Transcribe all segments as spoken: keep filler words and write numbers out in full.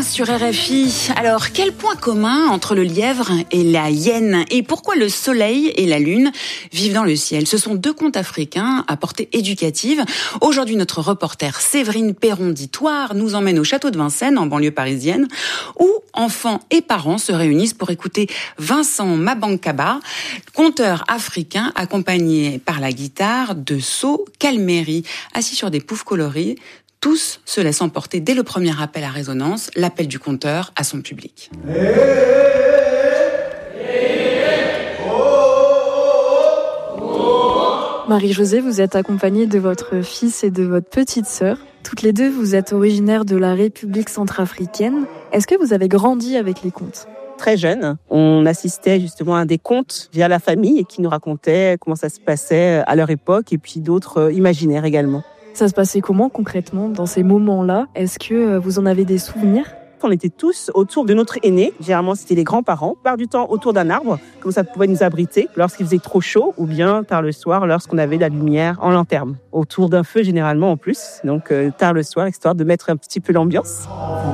Sur R F I, alors quel point commun entre le lièvre et la hyène et pourquoi le soleil et la lune vivent dans le ciel? Ce sont deux contes africains à portée éducative. Aujourd'hui, notre reporter Séverine Perron-Ditoire nous emmène au château de Vincennes, en banlieue parisienne, où enfants et parents se réunissent pour écouter Vincent Mabankaba, conteur africain accompagné par la guitare de So Calmeri, assis sur des poufs colorés. Tous se laissent emporter dès le premier appel à résonance, l'appel du conteur à son public. Marie-Josée, vous êtes accompagnée de votre fils et de votre petite sœur. Toutes les deux, vous êtes originaires de la République centrafricaine. Est-ce que vous avez grandi avec les contes ? Très jeune, on assistait justement à des contes via la famille qui nous racontaient comment ça se passait à leur époque et puis d'autres imaginaires également. Ça se passait comment concrètement dans ces moments-là ? Est-ce que vous en avez des souvenirs ? On était tous autour de notre aîné, généralement c'était les grands-parents, par du temps autour d'un arbre, comme ça pouvait nous abriter lorsqu'il faisait trop chaud ou bien tard le soir lorsqu'on avait la lumière en lanterne. Autour d'un feu généralement en plus, donc euh, tard le soir, histoire de mettre un petit peu l'ambiance.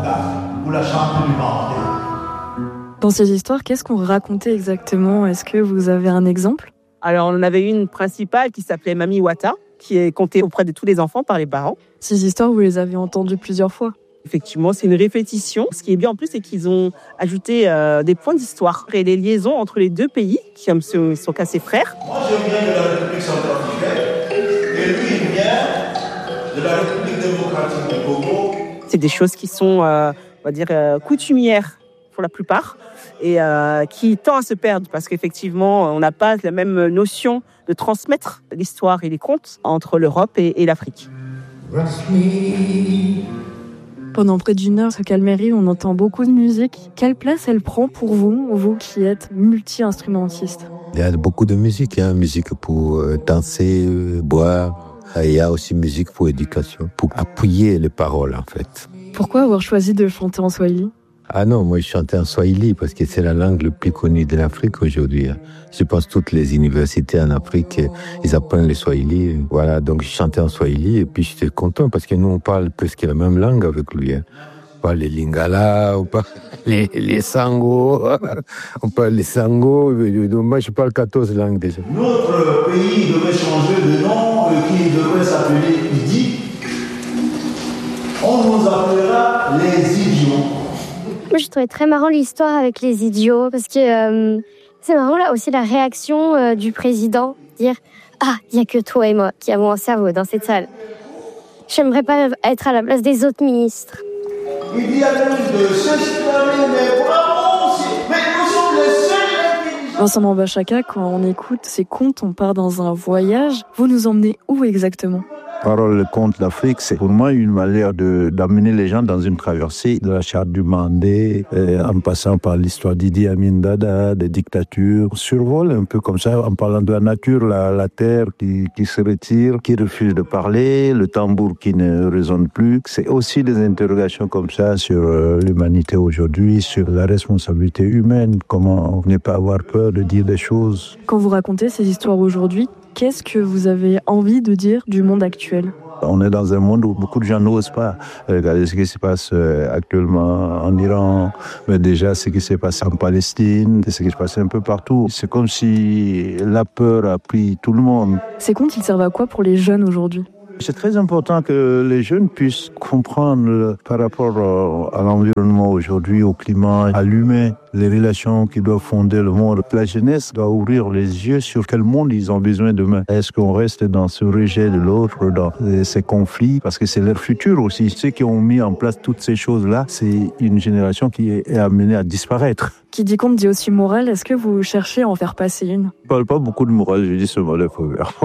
Dans ces histoires, qu'est-ce qu'on racontait exactement ? Est-ce que vous avez un exemple ? Alors on en avait une principale qui s'appelait Mami Wata, qui est contée auprès de tous les enfants par les parents. Ces histoires, vous les avez entendues plusieurs fois ? Effectivement, c'est une répétition. Ce qui est bien en plus, c'est qu'ils ont ajouté euh, des points d'histoire et les liaisons entre les deux pays, qui sont, sont cassés frères. Moi, je viens de la République centrafricaine et lui, il vient de la République démocratique du Congo. C'est des choses qui sont, euh, on va dire, euh, coutumières pour la plupart et euh, qui tendent à se perdre parce qu'effectivement, on n'a pas la même notion de transmettre l'histoire et les contes entre l'Europe et, et l'Afrique. Pendant près d'une heure, ce Calmeri, on entend beaucoup de musique. Quelle place elle prend pour vous, vous qui êtes multi-instrumentiste ? Il y a beaucoup de musique, hein. Musique pour euh, danser, euh, boire. Il y a aussi musique pour éducation, pour appuyer les paroles en fait. Pourquoi avoir choisi de chanter en swahili ? Ah non, moi je chantais en swahili parce que c'est la langue la plus connue de l'Afrique aujourd'hui. Je pense que toutes les universités en Afrique, ils apprennent le swahili. Voilà, donc je chantais en swahili et puis j'étais content parce que nous on parle presque la même langue avec lui. Hein. On parle les lingala, on parle les, les sango, on parle les sango. Moi je parle quatorze langues déjà. Notre pays devait changer de nom, qui devrait s'appeler Idi. On nous appellera les idiots. Moi, je trouvais très marrant l'histoire avec les idiots, parce que euh, c'est marrant là aussi la réaction euh, du président, dire « Ah, il n'y a que toi et moi qui avons un cerveau dans cette salle. J'aimerais pas être à la place des autres ministres. » Il y a plus de s'exprimer, mais vraiment aussi, mais nous sommes les seuls intelligents. Vincent Mabachaka, quand on écoute ces contes, on part dans un voyage. Vous nous emmenez où exactement ? Parole, le conte d'Afrique, c'est pour moi une manière de, d'amener les gens dans une traversée de la charte du Mandé, euh, en passant par l'histoire d'Idi Amin Dada, des dictatures. On survole un peu comme ça, en parlant de la nature, la, la terre qui, qui se retire, qui refuse de parler, le tambour qui ne résonne plus. C'est aussi des interrogations comme ça sur euh, l'humanité aujourd'hui, sur la responsabilité humaine, comment ne pas avoir peur de dire des choses. Quand vous racontez ces histoires aujourd'hui, qu'est-ce que vous avez envie de dire du monde actuel ? On est dans un monde où beaucoup de gens n'osent pas regarder ce qui se passe actuellement en Iran, mais déjà ce qui s'est passé en Palestine, ce qui se passe un peu partout. C'est comme si la peur a pris tout le monde. Ces contes, ils servent à quoi pour les jeunes aujourd'hui ? C'est très important que les jeunes puissent comprendre par rapport à l'environnement aujourd'hui, au climat, à l'humain, les relations qui doivent fonder le monde. La jeunesse doit ouvrir les yeux sur quel monde ils ont besoin demain. Est-ce qu'on reste dans ce rejet de l'autre, dans ces conflits? Parce que c'est leur futur aussi. Ceux qui ont mis en place toutes ces choses-là, c'est une génération qui est amenée à disparaître. Qui dit conte dit aussi morale. Est-ce que vous cherchez à en faire passer une ? Je ne parle pas beaucoup de morale, je dis seulement le feu vert.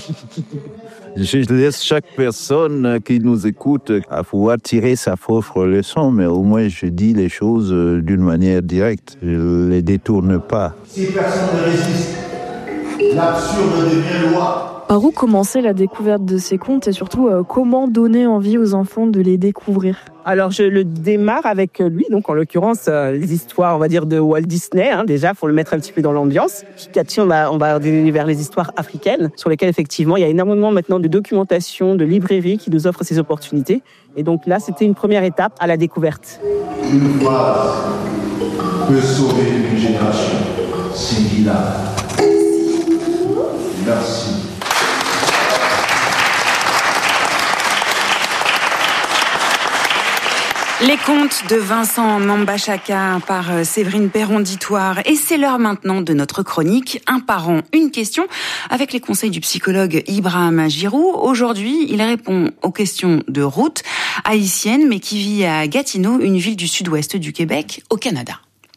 Je laisse chaque personne qui nous écoute à pouvoir tirer sa propre leçon, mais au moins je dis les choses d'une manière directe. Je ne les détourne pas. Si personne ne résiste, l'absurde devient loi. Par où commencer la découverte de ces contes et surtout euh, comment donner envie aux enfants de les découvrir? Alors, je le démarre avec lui, donc en l'occurrence, euh, les histoires, on va dire, de Walt Disney. Hein, déjà, pour le mettre un petit peu dans l'ambiance. Petit à petit, on va, on va aller vers les histoires africaines, sur lesquelles, effectivement, il y a énormément maintenant de documentation, de librairies qui nous offrent ces opportunités. Et donc là, c'était une première étape à la découverte. Une phrase peut sauver une génération. Singular. Merci. Les contes de Vincent Mambachaka par Séverine Perron-Ditoire. Et c'est l'heure maintenant de notre chronique Un parent, une question, avec les conseils du psychologue Ibrahima Giroux. Aujourd'hui, il répond aux questions de Ruth, haïtienne, mais qui vit à Gatineau, une ville du sud-ouest du Québec, au Canada.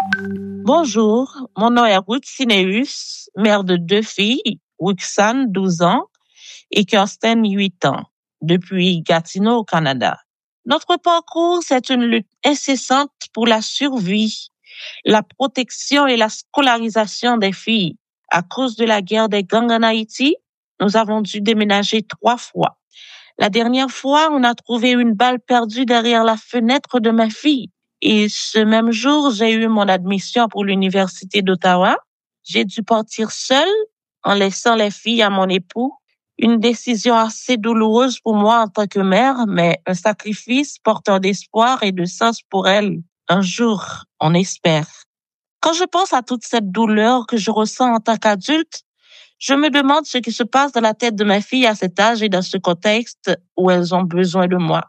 Bonjour, mon nom est Ruth Sineus, mère de deux filles, Roxane, douze ans, et Kirsten, huit ans, depuis Gatineau, au Canada. Notre parcours, c'est une lutte incessante pour la survie, la protection et la scolarisation des filles. À cause de la guerre des gangs en Haïti, nous avons dû déménager trois fois. La dernière fois, on a trouvé une balle perdue derrière la fenêtre de ma fille. Et ce même jour, j'ai eu mon admission pour l'Université d'Ottawa. J'ai dû partir seule en laissant les filles à mon époux. Une décision assez douloureuse pour moi en tant que mère, mais un sacrifice porteur d'espoir et de sens pour elle. Un jour, on espère. Quand je pense à toute cette douleur que je ressens en tant qu'adulte, je me demande ce qui se passe dans la tête de ma fille à cet âge et dans ce contexte où elles ont besoin de moi.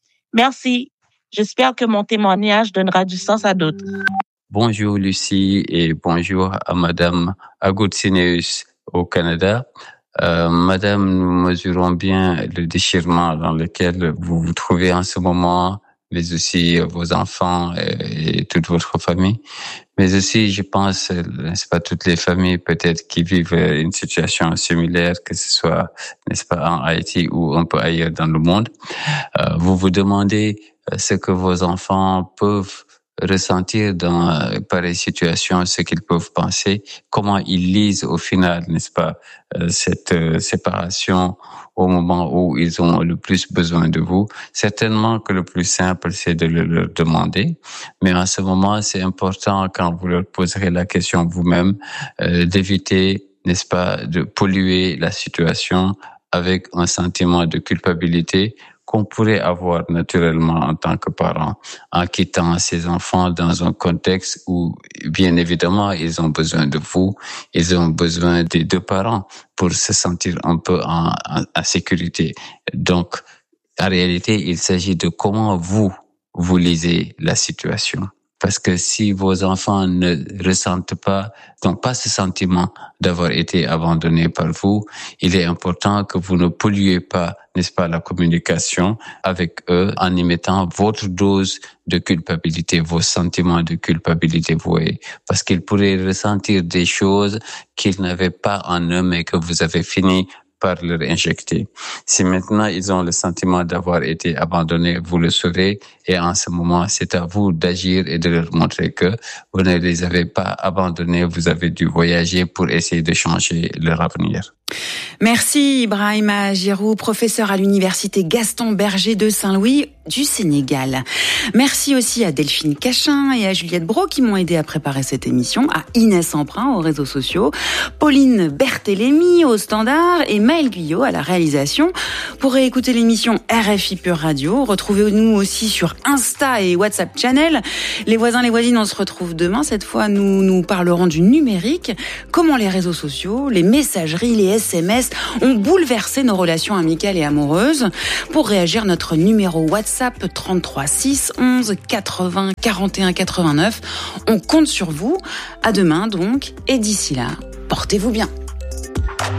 Merci. J'espère que mon témoignage donnera du sens à d'autres. Bonjour Lucie et bonjour à Madame Agoutsineus au Canada. Euh, Madame, nous mesurons bien le déchirement dans lequel vous vous trouvez en ce moment, mais aussi vos enfants et, et toute votre famille. Mais aussi, je pense, n'est-ce pas, toutes les familles peut-être qui vivent une situation similaire, que ce soit, n'est-ce pas, en Haïti ou un peu ailleurs dans le monde. Euh, vous vous demandez ce que vos enfants peuvent ressentir dans pareille situation, ce qu'ils peuvent penser, comment ils lisent au final, n'est-ce pas, cette séparation au moment où ils ont le plus besoin de vous. Certainement que le plus simple, c'est de le leur demander, mais en ce moment, c'est important, quand vous leur poserez la question vous-même, euh, d'éviter, n'est-ce pas, de polluer la situation avec un sentiment de culpabilité qu'on pourrait avoir naturellement en tant que parent, en quittant ses enfants dans un contexte où, bien évidemment, ils ont besoin de vous, ils ont besoin des deux parents pour se sentir un peu en, en, en sécurité. Donc, en réalité, il s'agit de comment vous, vous lisez la situation. Parce que si vos enfants ne ressentent pas, n'ont pas ce sentiment d'avoir été abandonnés par vous, il est important que vous ne polluez pas, n'est-ce pas, la communication avec eux en y mettant votre dose de culpabilité, vos sentiments de culpabilité voués. Parce qu'ils pourraient ressentir des choses qu'ils n'avaient pas en eux, mais que vous avez fini par leur injecter. Si maintenant ils ont le sentiment d'avoir été abandonnés, vous le saurez, et en ce moment, c'est à vous d'agir et de leur montrer que vous ne les avez pas abandonnés, vous avez dû voyager pour essayer de changer leur avenir. Merci Ibrahima Giroux, professeur à l'université Gaston Berger de Saint-Louis du Sénégal. Merci aussi à Delphine Cachin et à Juliette Brault qui m'ont aidé à préparer cette émission, à Inès Emprunt aux réseaux sociaux, Pauline Berthélémy au standard et Maëlle Guyot à la réalisation. Pour réécouter l'émission R F I Pure Radio, retrouvez-nous aussi sur Insta et WhatsApp Channel. Les voisins, les voisines, on se retrouve demain. Cette fois, nous nous parlerons du numérique, comment les réseaux sociaux, les messageries, les S M S ont bouleversé nos relations amicales et amoureuses. Pour réagir, notre numéro WhatsApp trente-trois six onze quatre-vingts quarante et un quatre-vingt-neuf. On compte sur vous. À demain donc, et d'ici là, portez-vous bien.